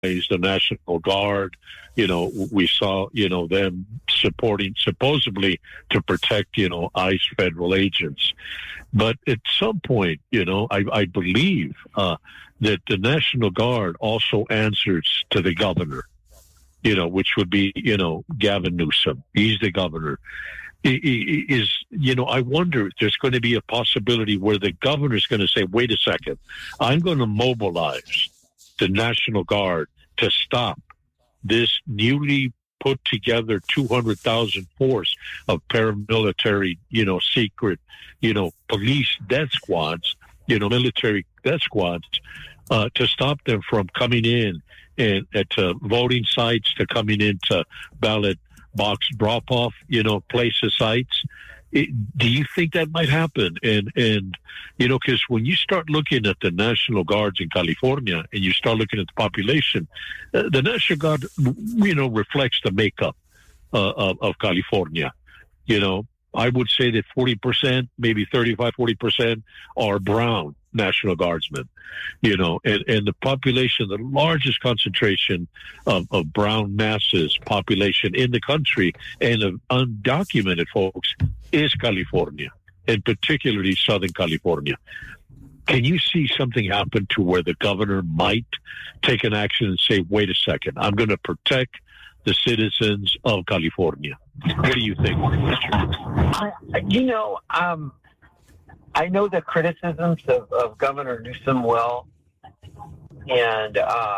the National Guard. We saw, them supporting supposedly to protect, ICE federal agents. But at some point, I believe that the National Guard also answers to the governor, which would be, Gavin Newsom. He's the governor. I wonder if there's going to be a possibility where the governor is going to say, wait a second, I'm going to mobilize the National Guard to stop this newly put together 200,000 force of paramilitary, secret, police death squads, military death squads, to stop them from coming in and to voting sites, to coming into ballot box drop-off, places, sites. Do you think that might happen? And because when you start looking at the National Guards in California and you start looking at the population, the National Guard, reflects the makeup of California. I would say that 40%, maybe 35, 40% are brown National Guardsmen, and the population, the largest concentration of brown masses population in the country and of undocumented folks is California, and particularly Southern California. Can you see something happen to where the governor might take an action and say, wait a second, I'm going to protect the citizens of California? What do you think? I know the criticisms of Governor Newsom well, and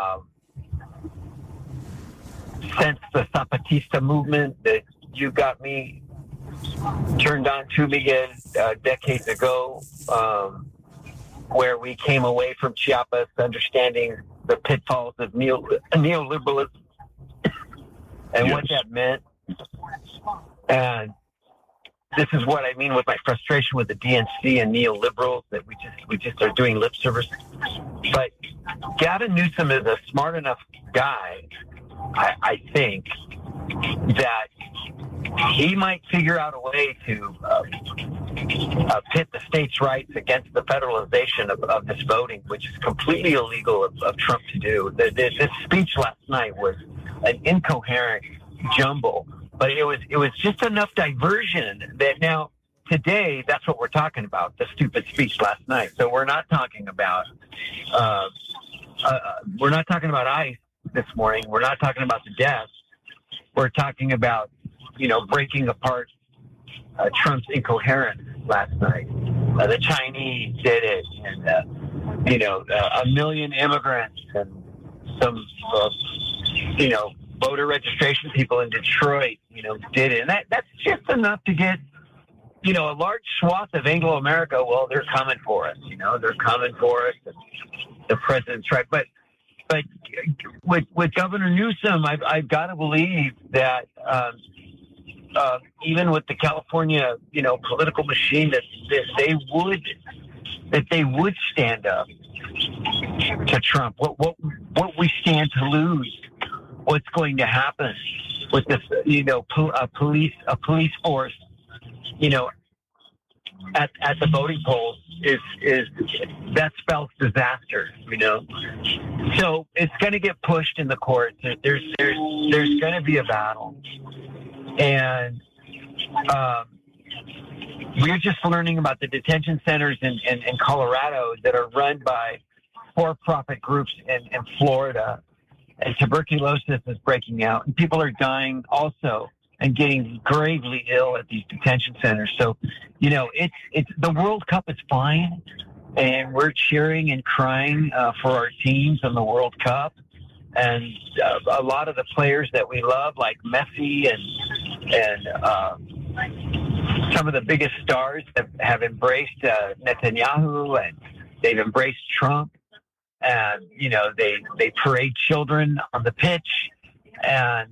since the Zapatista movement that you got me turned on to Miguel decades ago, where we came away from Chiapas understanding the pitfalls of neoliberalism and what that meant. And this is what I mean with my frustration with the DNC and neoliberals, that we just are doing lip service. But Gavin Newsom is a smart enough guy, I think, that he might figure out a way to pit the states' rights against the federalization of this voting, which is completely illegal of Trump to do. This speech last night was an incoherent jumble, but it was just enough diversion that now today that's what we're talking about, the stupid speech last night. So we're not talking about ICE this morning. We're not talking about the deaths. We're talking about breaking apart Trump's incoherence last night. The Chinese did it, and a million immigrants and some voter registration people in Detroit, did it. And that's just enough to get, a large swath of Anglo-America, well, they're coming for us, they're coming for us. And the president's right. But with Governor Newsom, I've got to believe that even with the California, political machine, that they would stand up to Trump. What we stand to lose? What's going to happen with this, a police force, at the voting polls is that spells disaster, So it's going to get pushed in the courts. There's going to be a battle, and we're just learning about the detention centers in Colorado that are run by for-profit groups in Florida. And tuberculosis is breaking out, and people are dying also and getting gravely ill at these detention centers. So, it's the World Cup is fine, and we're cheering and crying for our teams in the World Cup. And a lot of the players that we love, like Messi and some of the biggest stars have embraced Netanyahu, and they've embraced Trump. And, they parade children on the pitch. And,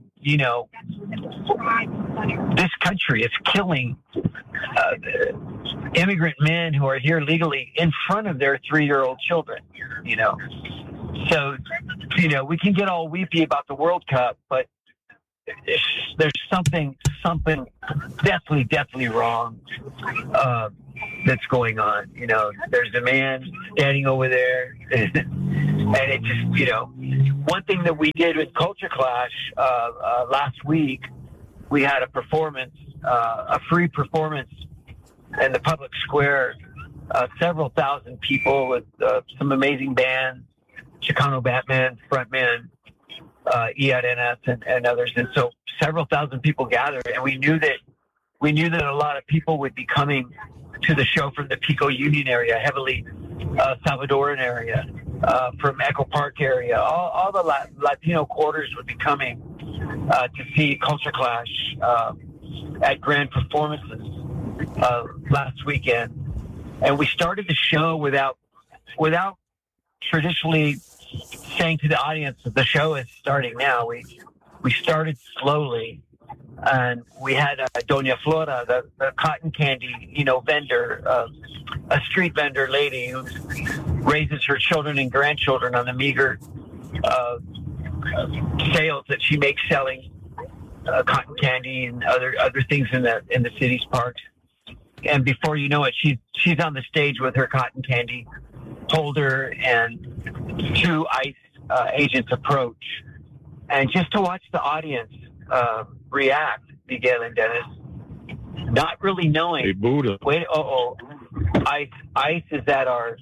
this country is killing immigrant men who are here legally in front of their 3-year-old children, So, we can get all weepy about the World Cup, but there's something definitely wrong that's going on. There's a man standing over there And it just, one thing that we did with Culture Clash last week, we had a performance, a free performance in the public square. Several thousand people with some amazing bands, Chicano Batman, frontman, ERNS, and others. And so several thousand people gathered, and we knew that a lot of people would be coming to the show from the Pico Union area, heavily Salvadoran area, from Echo Park area. All the Latino quarters would be coming to see Culture Clash at grand performances last weekend. And we started the show without traditionally saying to the audience that the show is starting now. We started slowly, and we had Doña Flora, the cotton candy, vendor, a street vendor lady who raises her children and grandchildren on the meager sales that she makes selling cotton candy and other things in the city's parks. And before you know it, she's on the stage with her cotton candy holder, and two ICE agents approach. And just to watch the audience react, Miguel and Dennis, not really knowing. Hey, Buddha. Wait, ICE is at our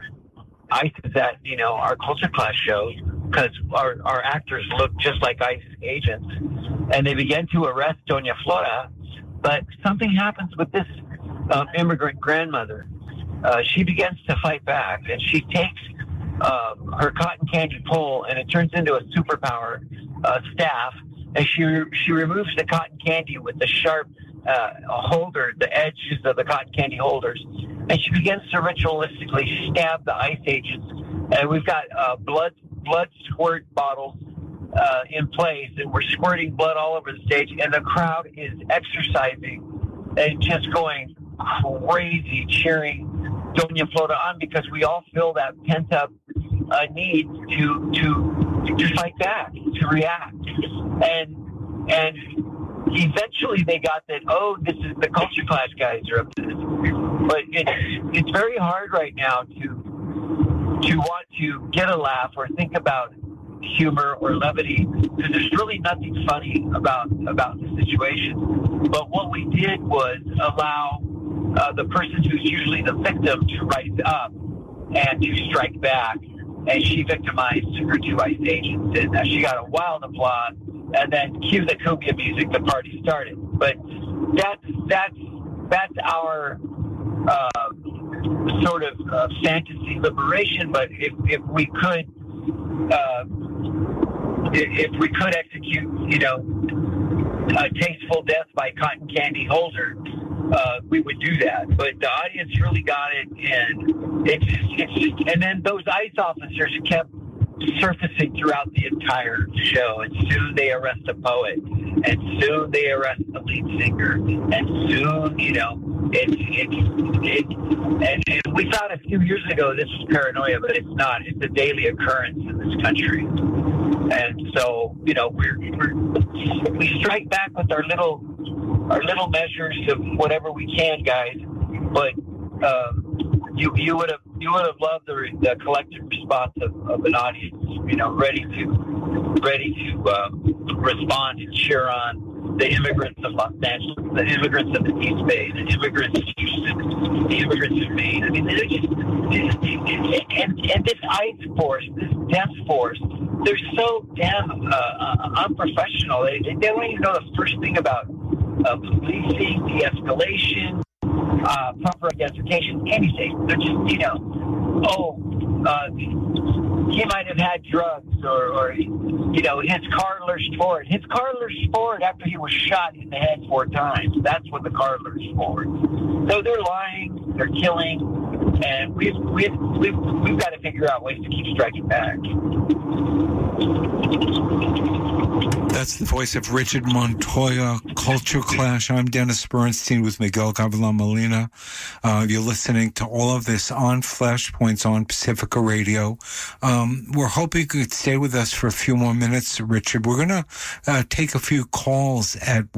Culture Clash show, because our actors look just like ICE agents, and they begin to arrest Doña Flora. But something happens with this immigrant grandmother. She begins to fight back, and she takes her cotton candy pole, and it turns into a superpower staff, and she removes the cotton candy with the sharp holder, the edges of the cotton candy holders, and she begins to ritualistically stab the ICE agents. And we've got blood squirt bottles in place, and we're squirting blood all over the stage, and the crowd is exercising and just going crazy, cheering Doña Flora on, because we all feel that pent up need to fight back, to react, and eventually they got that. Oh, this is the Culture Clash guys are up to this. But it's very hard right now to want to get a laugh or think about humor or levity, because there's really nothing funny about the situation. But what we did was allow the person who's usually the victim to rise up and to strike back, and she victimized her two ICE agents, and she got a wild applause. And then cue the cumbia music, the party started. But that's our sort of fantasy liberation. But if we could execute, a tasteful death by cotton candy holder, we would do that. But the audience really got it, and and then those ICE officers kept surfacing throughout the entire show, and soon they arrest a poet, and soon they arrest the lead singer, and soon, and we thought a few years ago this was paranoia, but it's not. It's a daily occurrence in this country. And so, we strike back with our little measures of whatever we can, guys. But you would have loved the collective response of an audience, ready to respond and cheer on the immigrants of Los Angeles, the immigrants of the East Bay, the immigrants of Houston, the immigrants of Maine. I mean, they're just and this ICE force, this death force, they're so damn unprofessional. They don't even know the first thing about policing, de-escalation, proper identification, anything. They're just, he might have had drugs, or his car lurched forward. His car lurched forward after he was shot in the head 4 times. That's what the car lurched forward. So they're lying, they're killing, and we've got to figure out ways to keep striking back. That's the voice of Richard Montoya, Culture Clash. I'm Dennis Bernstein with Miguel Gavilan Molina. You're listening to all of this on Flashpoints on Pacifica Radio. We're hoping you could stay with us for a few more minutes, Richard. We're going to take a few calls at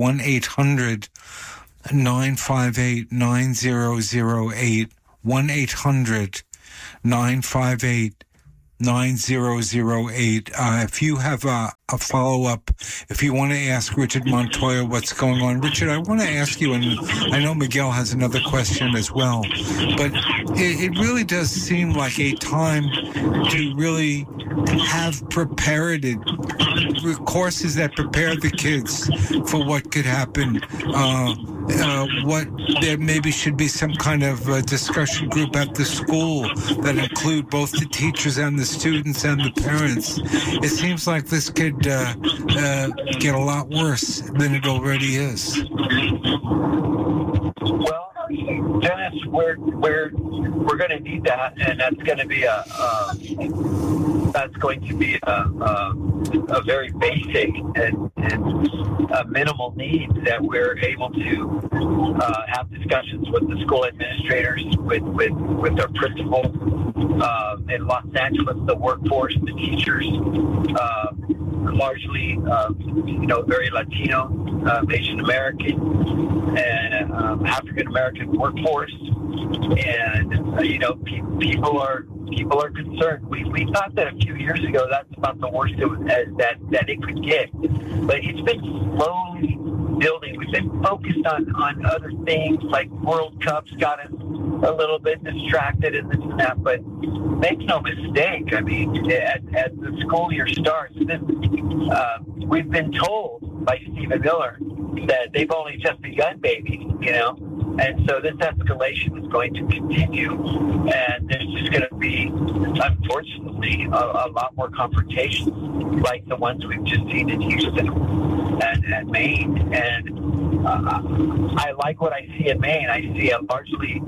1-800-958-9008, 1-800-958-9008. 9008. If you have a follow-up, if you want to ask Richard Montoya what's going on. Richard, I want to ask you, and I know Miguel has another question as well, but it really does seem like a time to really have prepared courses that prepare the kids for what could happen. There maybe should be some kind of discussion group at the school that include both the teachers and the students and the parents. It seems like this could get a lot worse than it already is. Well, Dennis, we're going to need that, and that's going to be a very basic and a minimal need that we're able to have discussions with the school administrators, with our principals in Los Angeles, the workforce, the teachers, largely very Latino, Asian American, and African American workforce, and people are concerned. We thought that a few years ago that's about the worst that it could get, but it's been slowly building. We've been focused on other things like World Cups got us a little bit distracted and this and that, but make no mistake, I mean, as the school year starts, we've been told by Stephen Miller that they've only just begun, baby, and so this escalation is going to continue, and there's just going to be, unfortunately, a lot more confrontations like the ones we've just seen in Houston and Maine. And I like what I see in Maine. I see a largely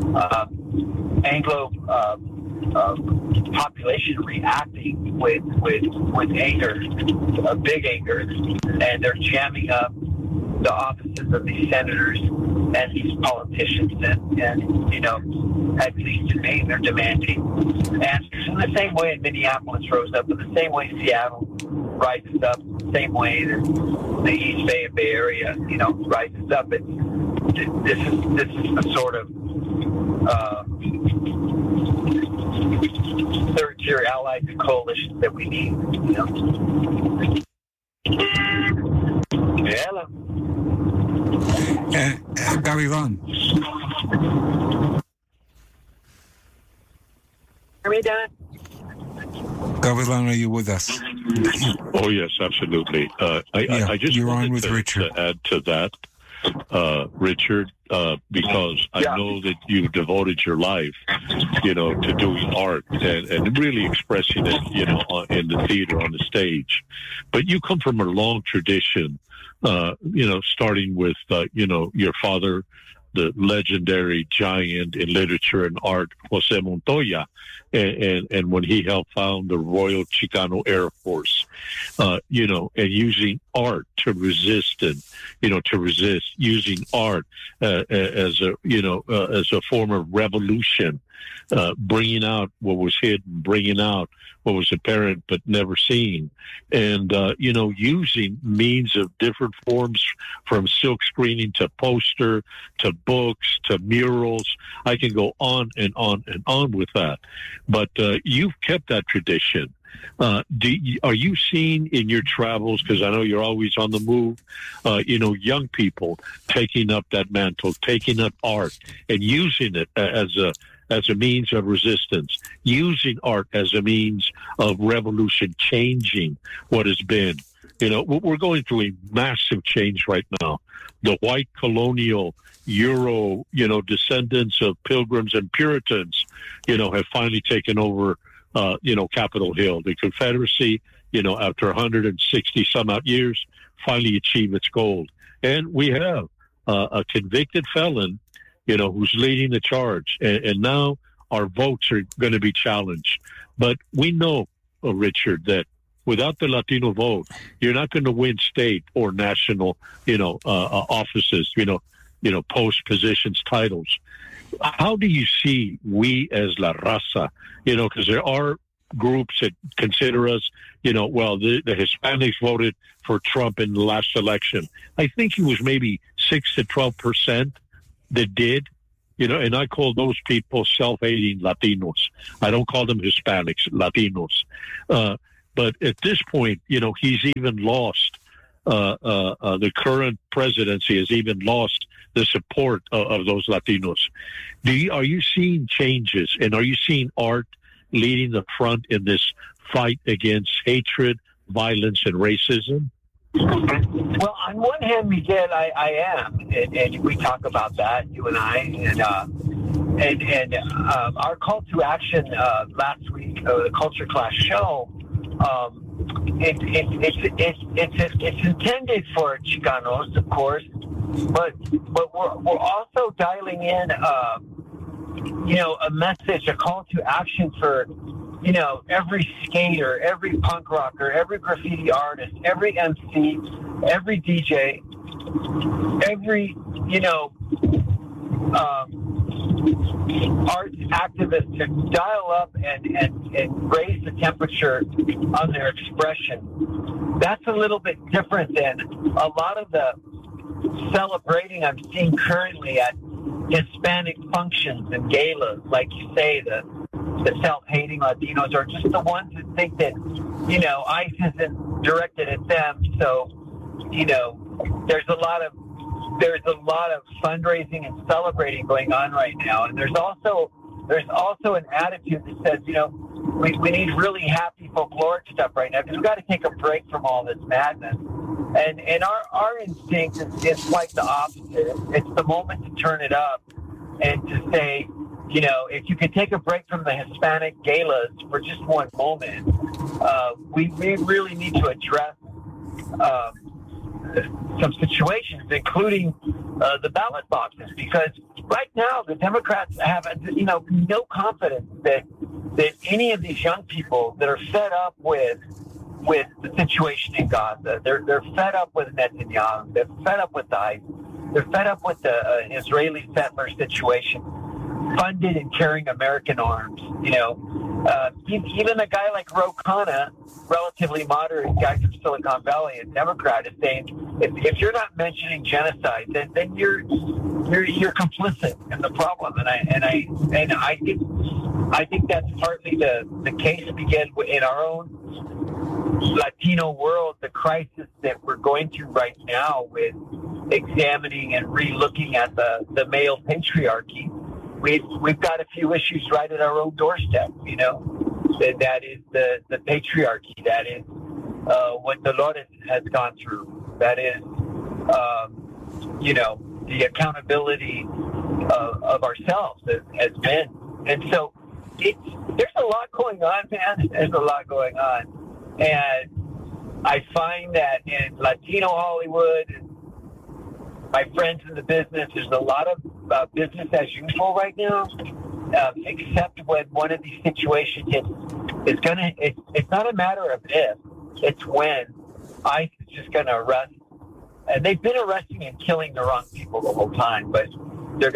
Anglo population reacting with anger, a big anger, and they're jamming up the offices of these senators and these politicians, and at least in Maine, they're demanding answers in the same way in Minneapolis rose up, in the same way Seattle rises up, the same way that the East Bay and Bay Area, rises up. This is the sort of third-tier allied coalition that we need. Hello. Gavilan. Hear me, Dan? Gavilan, are you with us? Oh, yes, absolutely. I just wanted to add to that, Richard, because I know that you devoted your life, to doing art and really expressing it, in the theater, on the stage. But you come from a long tradition, starting with, your father, the legendary giant in literature and art, Jose Montoya, and when he helped found the Royal Chicano Air Force, and using art to resist using art as a form of revolution, bringing out what was hidden, bringing out what was apparent but never seen, and using means of different forms, from silk screening to poster to books to murals. I can go on and on and on with that, but you've kept that tradition. Are you seeing in your travels, because I know you're always on the move, young people taking up that mantle, taking up art and using it as a means of resistance, using art as a means of revolution, changing what has been? We're going through a massive change right now. The white colonial Euro, descendants of Pilgrims and Puritans, have finally taken over, Capitol Hill. The Confederacy, after 160 some odd years, finally achieved its goal. And we have a convicted felon, who's leading the charge. And now our votes are going to be challenged. But we know, Richard, that without the Latino vote, you're not going to win state or national, offices, post positions, titles. How do you see we as La Raza, because there are groups that consider us, the Hispanics voted for Trump in the last election. I think it was maybe 6 to 12% that did. and I call those people self-hating Latinos. I don't call them Hispanics, Latinos. But at this point, he's even lost, the current presidency has even lost the support of those Latinos. Are you seeing changes, and are you seeing art leading the front in this fight against hatred, violence, and racism? Well, on one hand, Miguel, I am, and we talk about that, you and I, and our call to action last week, the Culture Clash show, it's intended for Chicanos, of course, but we're also dialing in, a message, a call to action for, every skater, every punk rocker, every graffiti artist, every MC, every DJ, every, arts activists to dial up and raise the temperature on their expression. That's a little bit different than a lot of the celebrating I'm seeing currently at Hispanic functions and galas, like you say, the self-hating Latinos are just the ones who think that, ICE isn't directed at them. So, there's a lot of fundraising and celebrating going on right now. And there's also an attitude that says, we need really happy folkloric stuff right now because we've got to take a break from all this madness. And our instinct is quite the opposite. It's the moment to turn it up and to say, if you could take a break from the Hispanic galas for just one moment, we really need to address some situations, including the ballot boxes, because right now the Democrats have, no confidence that any of these young people that are fed up with the situation in Gaza, they're fed up with Netanyahu, they're fed up with the ICE, they're fed up with the Israeli settler situation, funded and carrying American arms. Even a guy like Ro Khanna, relatively moderate guy from Silicon Valley, a Democrat, is saying if you're not mentioning genocide, then you're complicit in the problem. And I think that's partly the case again in our own Latino world, the crisis that we're going through right now with examining and re-looking at the male patriarchy. We've got a few issues right at our own doorstep, that is the patriarchy, that is what Dolores has gone through, that is, the accountability of ourselves as men. And so there's a lot going on, man. There's a lot going on. And I find that in Latino Hollywood, my friends in the business, there's a lot of business as usual right now, except when one of these situations it's not a matter of if, it's when ICE is just going to arrest. And they've been arresting and killing the wrong people the whole time, but this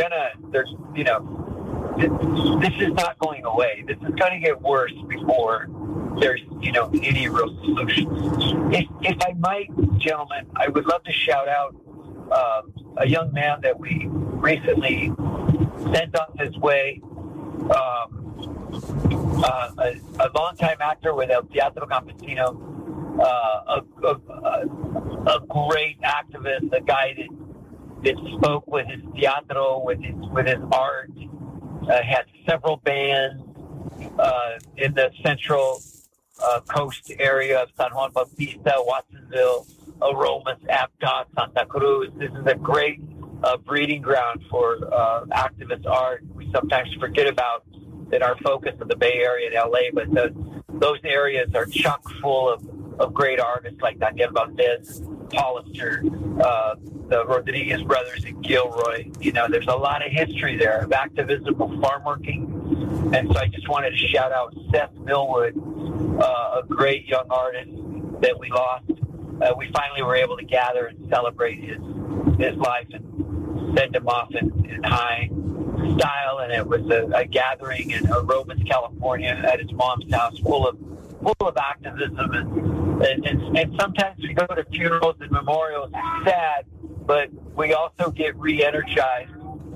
is not going away. This is going to get worse before there's, any real solutions. If I might, gentlemen, I would love to shout out a young man that we recently sent off his way, a longtime actor with El Teatro Campesino, a great activist, a guy that spoke with his teatro, with his art, had several bands in the central coast area of San Juan Bautista, Watsonville, Aromas, Aptos, Santa Cruz. This is a great breeding ground for activist art. We sometimes forget about in our focus of the Bay Area and LA, but those areas are chock full of great artists like Daniel Valdez, Hollister, the Rodriguez brothers in Gilroy. There's a lot of history there of activism, of farm working. And so I just wanted to shout out Seth Millwood, a great young artist that we lost. We finally were able to gather and celebrate his life and send him off in high style. And it was a gathering in Aromas, California, at his mom's house, full of activism. And sometimes we go to funerals and memorials, it's sad, but we also get re-energized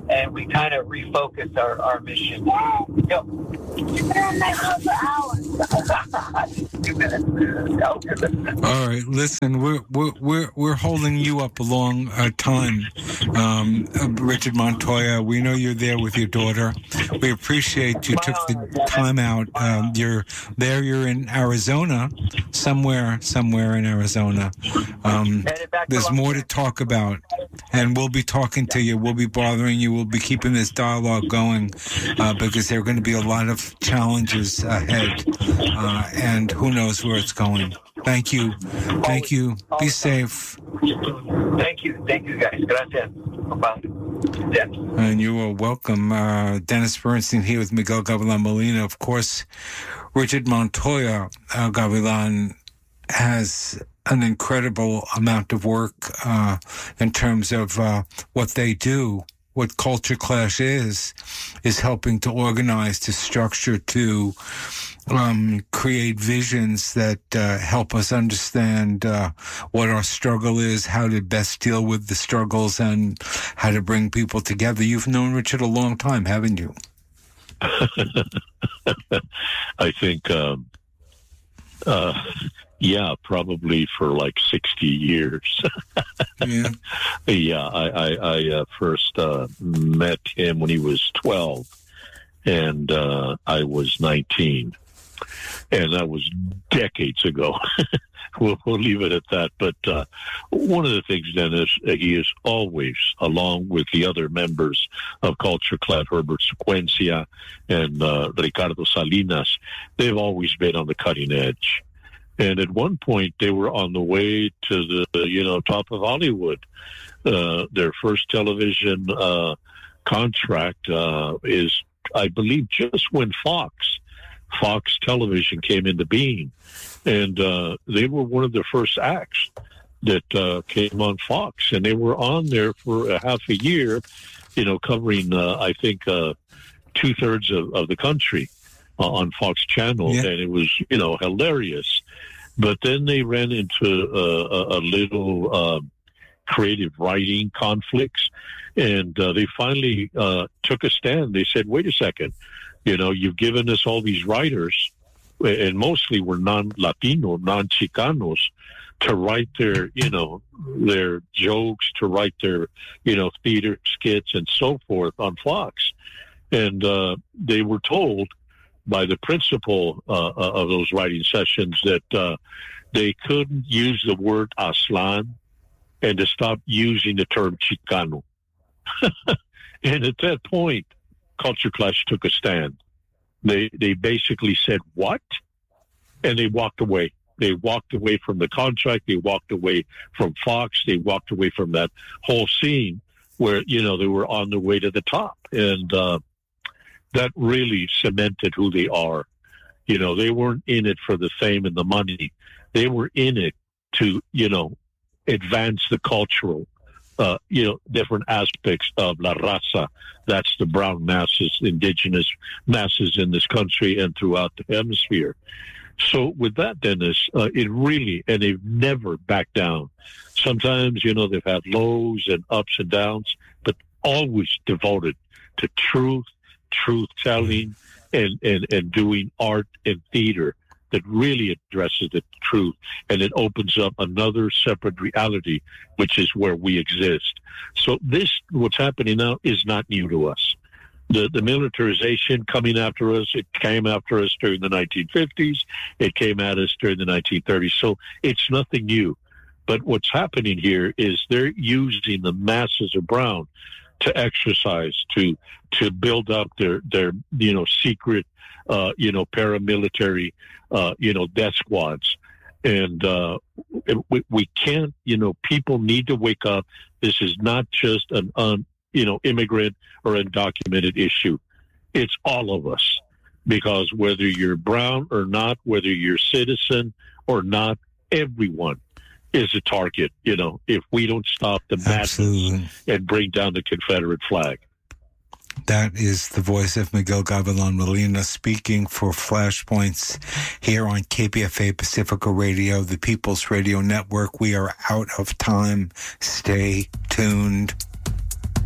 and we kind of refocused our mission. Yo. You've been on my call for hours. 2 minutes. All right, listen, we're holding you up a long time, Richard Montoya. We know you're there with your daughter. We appreciate you took the time out. You're there. You're in Arizona, somewhere in Arizona. There's more to talk about, and we'll be talking to you. We'll be bothering you. We'll be keeping this dialogue going because there are going to be a lot of challenges ahead, and who knows where it's going. Thank you. Be safe. Thank you, guys. Gracias. Bye. Yeah. And you are welcome. Dennis Bernstein here with Miguel Gavilan Molina. Of course, Richard Montoya Gavilan has an incredible amount of work in terms of what they do. What Culture Clash is helping to organize, to structure, to create visions that help us understand what our struggle is, how to best deal with the struggles, and how to bring people together. You've known Richard a long time, haven't you? I think, probably for like 60 years. Yeah. I first met him when he was 12, and I was 19. And that was decades ago. We'll leave it at that. But one of the things, Dennis, he is always, along with the other members of Culture Clash, Herbert Sequencia and Ricardo Salinas, they've always been on the cutting edge. And at one point, they were on the way to the top of Hollywood. Their first television contract is, I believe, just when Fox Television came into being. And they were one of the first acts that came on Fox. And they were on there for a half a year, covering, I think, 2/3 of the country on Fox Channel. Yeah. And it was, hilarious. But then they ran into a little creative writing conflicts. And they finally took a stand. They said, wait a second. You've given us all these writers, and mostly were non-Latino, non-Chicanos, to write their jokes, to write their, theater skits and so forth on Fox. And they were told by the principal of those writing sessions that they couldn't use the word Aslan and to stop using the term Chicano. And at that point, Culture Clash took a stand. They basically said, what? And they walked away. They walked away from the contract. They walked away from Fox. They walked away from that whole scene where, they were on their way to the top. And that really cemented who they are. They weren't in it for the fame and the money. They were in it to, advance the cultural different aspects of La Raza. That's the brown masses, indigenous masses in this country and throughout the hemisphere. So with that, Dennis, it really, and they've never backed down. Sometimes, they've had lows and ups and downs, but always devoted to truth-telling, and doing art and theater that really addresses the truth, and it opens up another separate reality, which is where we exist. So what's happening now is not new to us. The militarization coming after us, it came after us during the 1950s. It came at us during the 1930s. So it's nothing new. But what's happening here is they're using the masses of brown to exercise, to build up their secret, paramilitary, death squads. And we can't, people need to wake up. This is not just an immigrant or undocumented issue. It's all of us, because whether you're brown or not, whether you're citizen or not, everyone is a target, if we don't stop the masses and bring down the Confederate flag. That is the voice of Miguel Gavilan Molina speaking for Flashpoints here on KPFA Pacifica Radio, the People's Radio Network. We are out of time. Stay tuned.